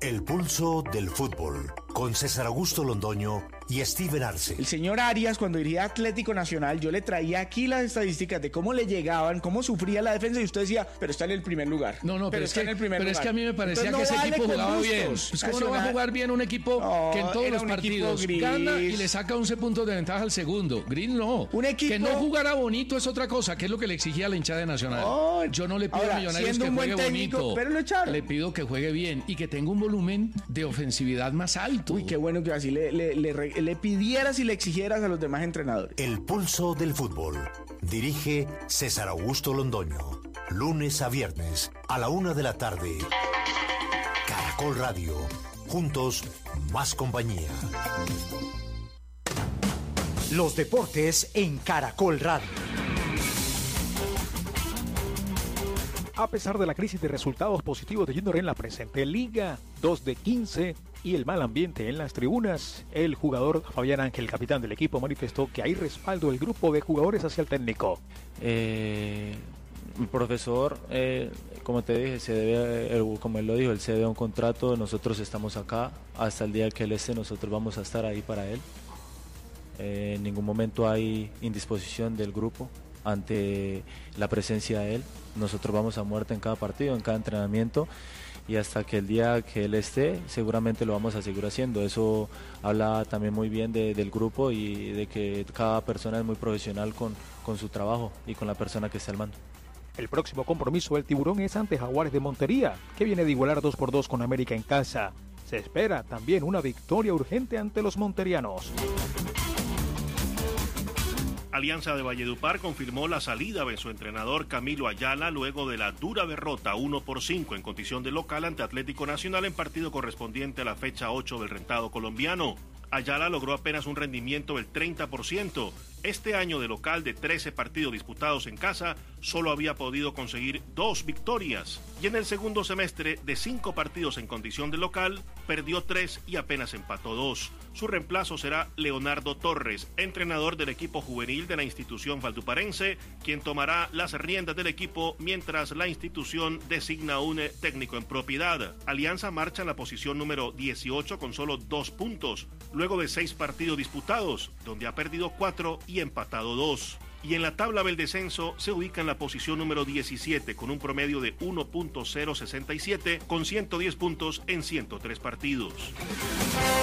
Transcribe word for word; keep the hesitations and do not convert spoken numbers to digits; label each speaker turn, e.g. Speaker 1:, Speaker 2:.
Speaker 1: El pulso del fútbol, con César Augusto Londoño y Steven Arce.
Speaker 2: El señor Arias, cuando dirigía Atlético Nacional, yo le traía aquí las estadísticas de cómo le llegaban, cómo sufría la defensa, y usted decía, pero está en el primer lugar.
Speaker 3: No, no, pero, pero, es, que, pero
Speaker 2: lugar.
Speaker 3: es que a mí me parecía
Speaker 2: Entonces,
Speaker 3: que
Speaker 2: no
Speaker 3: ese
Speaker 2: vale
Speaker 3: equipo jugaba bien.
Speaker 2: Pues
Speaker 3: ¿Cómo no va a jugar bien un equipo no, que en todos los partidos gana y le saca once puntos de ventaja al segundo? Green no.
Speaker 2: Un equipo...
Speaker 3: Que no jugara bonito es otra cosa, que es lo que le exigía a la hinchada de Nacional. Oh, yo no le pido
Speaker 2: ahora,
Speaker 3: a Millonarios que juegue técnico, bonito,
Speaker 2: pero lo echaron.
Speaker 3: Le pido que juegue bien y que tenga un volumen de ofensividad más alto.
Speaker 2: Uy, qué bueno que así le, le, le, le pidieras y le exigieras a los demás entrenadores.
Speaker 1: El pulso del fútbol. Dirige César Augusto Londoño. Lunes a viernes a la una de la tarde. Caracol Radio. Juntos, más compañía.
Speaker 4: Los deportes en Caracol Radio. A pesar de la crisis de resultados positivos de Junior en la presente liga, dos de quince y el mal ambiente en las tribunas, el jugador Fabián Ángel, capitán del equipo, manifestó que hay respaldo del grupo de jugadores hacia el técnico.
Speaker 5: Eh, el profesor, eh, como te dije, se debe, el, como él lo dijo, él se debe a un contrato, nosotros estamos acá, hasta el día que él esté, nosotros vamos a estar ahí para él. Eh, en ningún momento hay indisposición del grupo ante la presencia de él. Nosotros vamos a muerte en cada partido, en cada entrenamiento, y hasta que el día que él esté seguramente lo vamos a seguir haciendo. Eso habla también muy bien de, del grupo y de que cada persona es muy profesional con, con su trabajo y con la persona que está al mando.
Speaker 4: El próximo compromiso del Tiburón es ante Jaguares de Montería, que viene de igualar dos por dos con América en casa. Se espera también una victoria urgente ante los monterianos.
Speaker 6: Alianza de Valledupar confirmó la salida de su entrenador Camilo Ayala luego de la dura derrota uno por cinco en condición de local ante Atlético Nacional en partido correspondiente a la fecha ocho del rentado colombiano. Ayala logró apenas un rendimiento del treinta por ciento. Este año de local de trece partidos disputados en casa, solo había podido conseguir dos victorias. Y en el segundo semestre, de cinco partidos en condición de local, perdió tres y apenas empató dos. Su reemplazo será Leonardo Torres, entrenador del equipo juvenil de la institución valduparense, quien tomará las riendas del equipo mientras la institución designa un técnico en propiedad. Alianza marcha en la posición número dieciocho con solo dos puntos, luego de seis partidos disputados, donde ha perdido cuatro y empatado dos. Y en la tabla del descenso se ubica en la posición número diecisiete con un promedio de uno punto cero sesenta y siete con ciento diez puntos en ciento tres partidos.